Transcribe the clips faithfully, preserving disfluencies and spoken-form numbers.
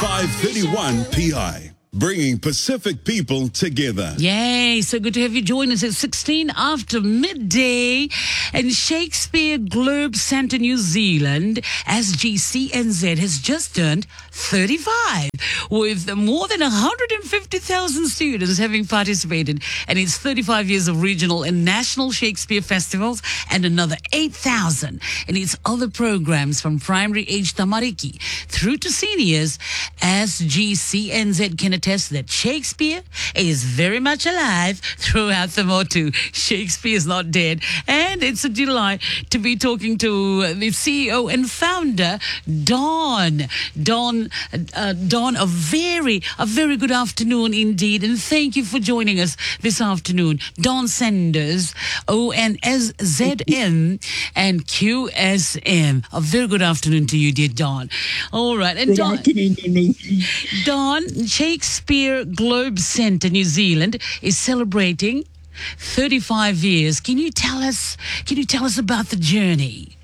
five thirty-one P I, bringing Pacific people together. Yay, so good to have you join us at sixteen after midday. And Shakespeare Globe Centre New Zealand, S G C N Z, has just turned thirty-five, with more than one hundred fifty thousand students having participated in its thirty-five years of regional and national Shakespeare festivals, and another eight thousand in its other programs from primary age tamariki through to seniors. S G C N Z can attest that Shakespeare is very much alive throughout the motu. Shakespeare is not dead. And it's a delight to be talking to the C E O and founder, Don. Don, uh, Don, a very, a very good afternoon indeed. And thank you for joining us this afternoon. Don Sanders, O N S Z M and Q S M. A very good afternoon to you, dear Don. All right. And Good Don, afternoon, Emmy. Don, Shakespeare Globe Centre New Zealand is celebrating thirty-five years. Can you tell us, can you tell us about the journey?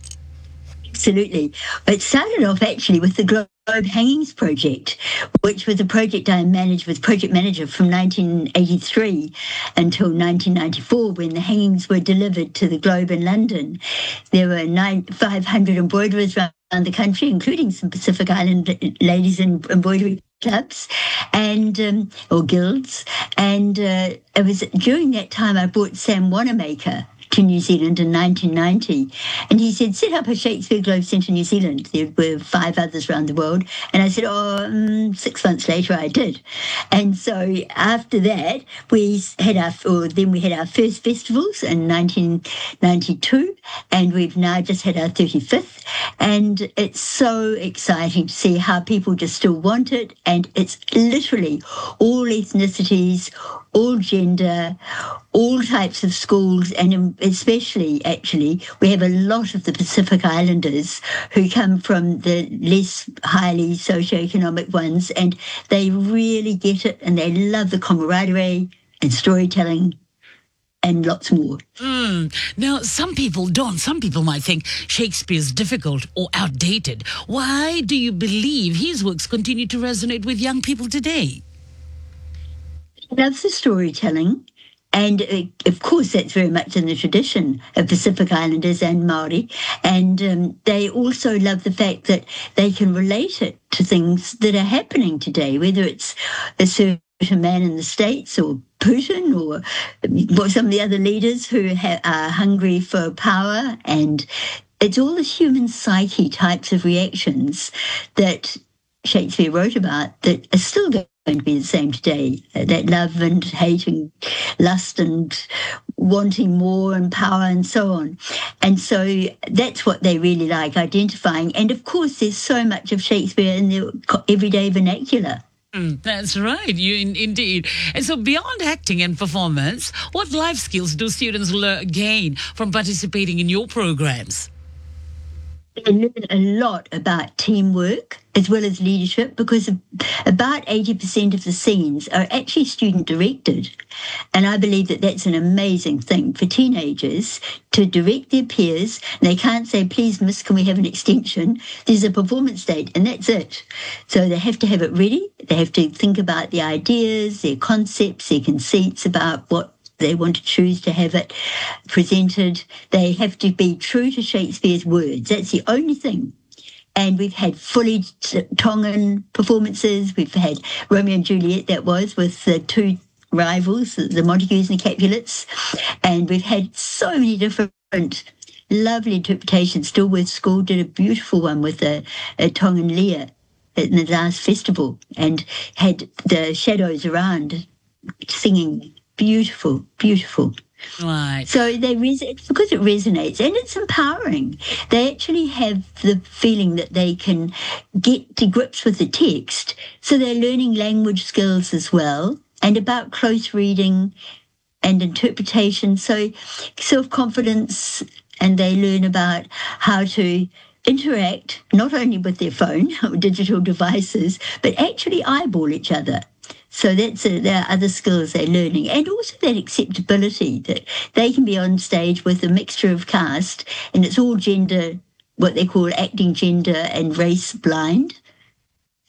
Absolutely. It started off actually with the Globe Hangings Project, which was a project I managed with project manager from nineteen eighty-three until nineteen ninety-four, when the hangings were delivered to the Globe in London. There were nine, five hundred embroiderers around the country, including some Pacific Island ladies in embroidery clubs and um, or guilds. And uh, it was during that time I brought Sam Wanamaker to New Zealand in nineteen ninety. And he said, set up a Shakespeare Globe Centre New Zealand. There were five others around the world. And I said, oh, um, six months later I did. And so after that, we had our, or then we had our first festivals in nineteen ninety-two. And we've now just had our thirty-fifth. And it's so exciting to see how people just still want it. And it's literally all ethnicities, all gender, all types of schools, and especially, actually, we have a lot of the Pacific Islanders who come from the less highly socioeconomic ones, and they really get it, and they love the camaraderie and storytelling and lots more. Mm. Now, some people don't. Some people might think Shakespeare's difficult or outdated. Why do you believe his works continue to resonate with young people today? I love the storytelling. And, uh, of course, that's very much in the tradition of Pacific Islanders and Māori. And um, they also love the fact that they can relate it to things that are happening today, whether it's a certain man in the States or Putin or some of the other leaders who ha- are hungry for power. And it's all the human psyche types of reactions that Shakespeare wrote about that are still going to be the same today, that love and hate and lust and wanting more and power and so on. And so that's what they really like, identifying. And of course, there's so much of Shakespeare in their everyday vernacular. Mm, that's right, you in, indeed. And so beyond acting and performance, what life skills do students learn, gain from participating in your programs? They learn a lot about teamwork as well as leadership, because about eighty percent of the scenes are actually student-directed. And I believe that that's an amazing thing for teenagers to direct their peers. They can't say, please, miss, can we have an extension? There's a performance date, and that's it. So they have to have it ready. They have to think about the ideas, their concepts, their conceits about what they want to choose to have it presented. They have to be true to Shakespeare's words. That's the only thing. And we've had fully Tongan performances. We've had Romeo and Juliet, that was, with the two rivals, the Montagues and the Capulets. And we've had so many different lovely interpretations. Stillworth School did a beautiful one with a, a Tongan Lear in the last festival, and had the shadows around singing. Beautiful, beautiful. Right. So they res- it's because it resonates, and it's empowering. They actually have the feeling that they can get to grips with the text, so they're learning language skills as well, and about close reading and interpretation. So self-confidence, and they learn about how to interact not only with their phone or digital devices, but actually eyeball each other. So that's a, there are other skills they're learning, and also that acceptability that they can be on stage with a mixture of cast, and it's all gender, what they call acting gender and race blind.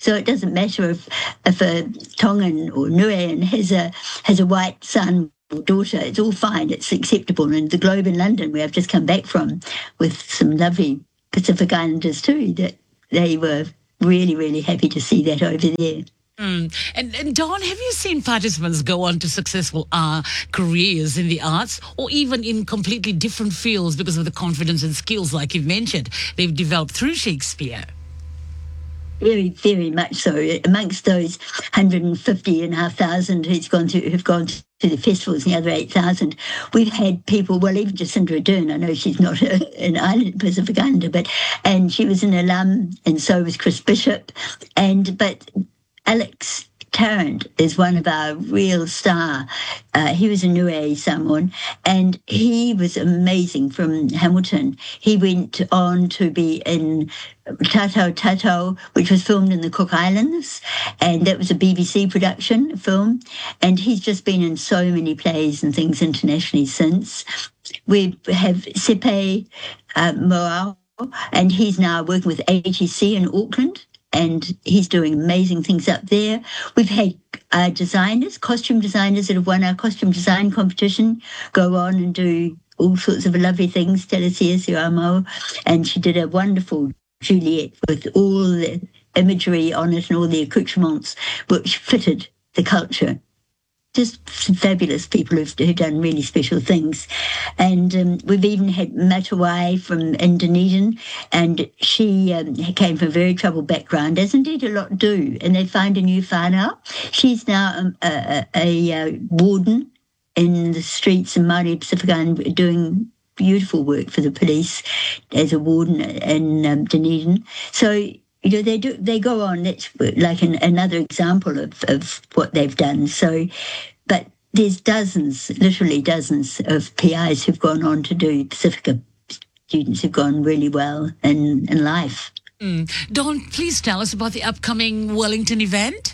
So it doesn't matter if if a Tongan or Niuean has a has a white son or daughter. It's all fine. It's acceptable. And the Globe in London, where I've just come back from, with some lovely Pacific Islanders too, that they were really, really happy to see that over there. Mm. And, and Dawn, have you seen participants go on to successful uh, careers in the arts, or even in completely different fields because of the confidence and skills, like you've mentioned, they've developed through Shakespeare? Very, very much so. Amongst those one hundred fifty and a half thousand who's gone to, who've gone to the festivals, and the other eight thousand, we've had people, well, even Jacinda Ardern, I know she's not a, an island, Pacific Islander, but, and she was an alum, and so was Chris Bishop. And, but Alex Tarrant is one of our real star. Uh, he was a Niue Samoan, and he was amazing from Hamilton. He went on to be in Tatau Tatau, which was filmed in the Cook Islands, and that was a B B C production film. And he's just been in so many plays and things internationally since. We have Sepe uh, Moao, and he's now working with A T C in Auckland, and he's doing amazing things up there. We've had uh, designers, costume designers that have won our costume design competition go on and do all sorts of lovely things. Telesia Siamo, and she did a wonderful Juliet with all the imagery on it and all the accoutrements which fitted the culture. Just some fabulous people who've, who've done really special things. And um, we've even had Matawai from Indonesian, and she um, came from a very troubled background, as indeed a lot do, and they found a new whānau. She's now um, a, a, a warden in the streets in Māori Pacific Island, doing beautiful work for the police as a warden in um, Dunedin. So, you know, they do. They go on. That's like an, another example of, of what they've done. So, but there's dozens, literally dozens of P Is who've gone on to do Pacifica students who've gone really well in, in life. Mm. Dawn, please tell us about the upcoming Wellington event.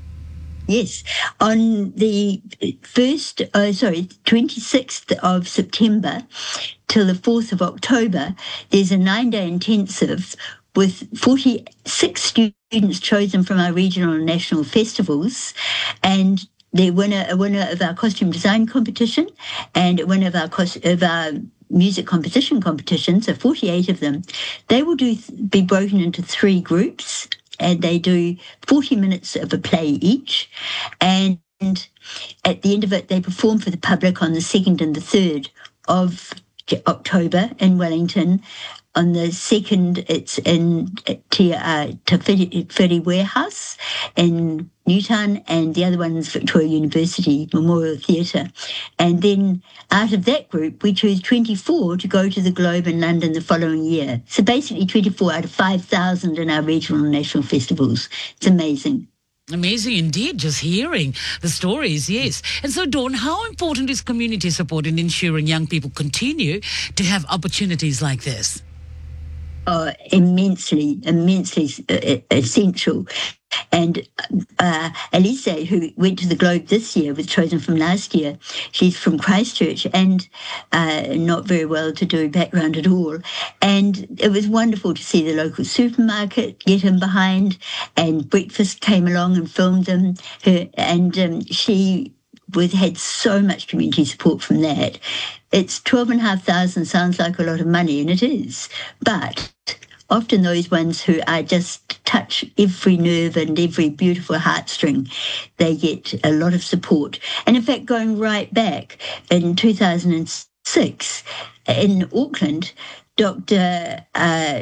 Yes, on the first, oh, sorry, twenty-sixth of September till the fourth of October, there's a nine-day intensive with forty-six students chosen from our regional and national festivals, and the winner, a winner of our costume design competition, and a winner of our cos- of our music composition competition. So forty-eight of them. They will do be broken into three groups, and they do forty minutes of a play each, and at the end of it, they perform for the public on the second and the third of October in Wellington. On the second, it's in Te uh, Whiri Warehouse in Newtown, and the other one is Victoria University Memorial Theatre. And then out of that group, we choose twenty-four to go to the Globe in London the following year. So basically twenty-four out of five thousand in our regional and national festivals. It's amazing. Amazing indeed, just hearing the stories, yes. And so, Dawn, how important is community support in ensuring young people continue to have opportunities like this? Oh, immensely, immensely uh, essential. And uh, Elise, who went to the Globe this year, was chosen from last year. She's from Christchurch, and uh, not very well-to-do background at all. And it was wonderful to see the local supermarket get in behind, and Breakfast came along and filmed them. Her, and um, she was, had so much community support from that. It's twelve and a half thousand sounds like a lot of money, and it is. But often those ones who are just touch every nerve and every beautiful heartstring, they get a lot of support. And in fact, going right back in two thousand six in Auckland, Doctor Uh,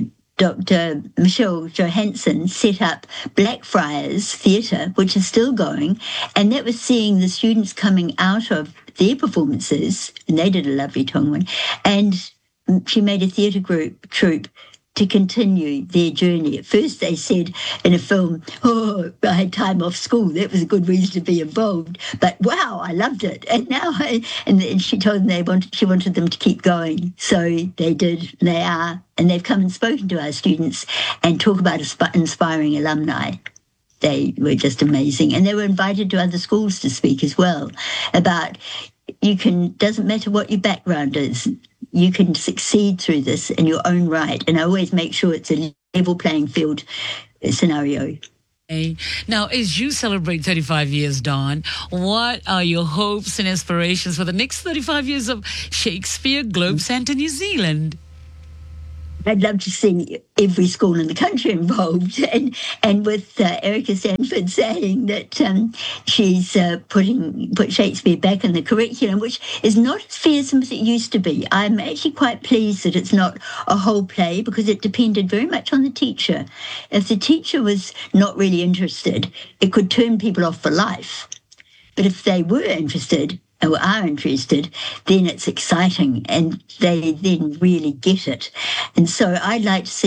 Doctor Michelle Johansson set up Blackfriars Theatre, which is still going, and that was seeing the students coming out of their performances, and they did a lovely Tongan, and she made a theatre group troupe to continue their journey. At first they said in a film, oh, I had time off school, that was a good reason to be involved, but wow, I loved it. And now, I, and, and she told them they wanted, she wanted them to keep going. So they did, they are, and they've come and spoken to our students and talk about inspiring alumni. They were just amazing. And they were invited to other schools to speak as well about, you can, doesn't matter what your background is, you can succeed through this in your own right. And I always make sure it's a level playing field scenario. Okay. Now, as you celebrate thirty-five years, Dawn, what are your hopes and aspirations for the next thirty-five years of Shakespeare Globe Centre New Zealand? I'd love to see every school in the country involved, and and with uh, Erica Sanford saying that um, she's uh, putting put Shakespeare back in the curriculum, which is not as fearsome as it used to be. I'm actually quite pleased that it's not a whole play, because it depended very much on the teacher. If the teacher was not really interested, it could turn people off for life. But if they were interested, or are interested, then it's exciting and they then really get it. And so I'd like to see